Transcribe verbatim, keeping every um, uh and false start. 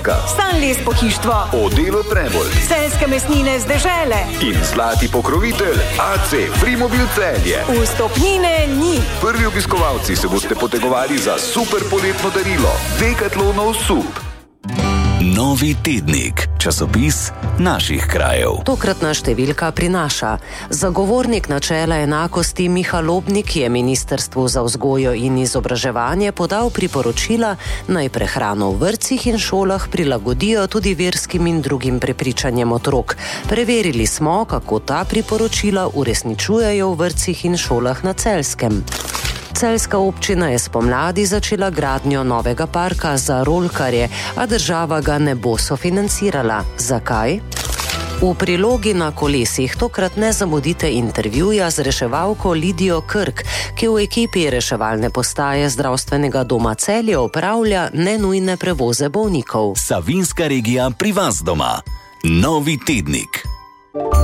Stanley's pohištvo, Odelo Trebol, Celjske mesnine z dežele in zlati pokrovitelj A C Frimobil Celje. Vstopnine ni. Prvi obiskovalci se boste potegovali za super poletno darilo Decathlonov sup. Novi tednik, časopis naših krajev. Tokratna številka prinaša. Zagovornik načela enakosti Miha Lobnik je Ministrstvu za vzgojo in izobraževanje podal priporočila, naj prehrano v vrtcih in šolah prilagodijo tudi verskim in drugim prepričanjem otrok. Preverili smo, kako ta priporočila uresničujejo v vrtcih in šolah na Celjskem. Celjska občina je spomladi začela gradnjo novega parka za rolkarje, a država ga ne bo sofinancirala. Zakaj? V prilogi na kolesih tokrat ne zamudite intervjuja z reševalko Lidijo Krk, ki v ekipi reševalne postaje zdravstvenega doma Celje opravlja nenujne prevoze bolnikov. Savinjska regija pri vas doma. Novi tednik.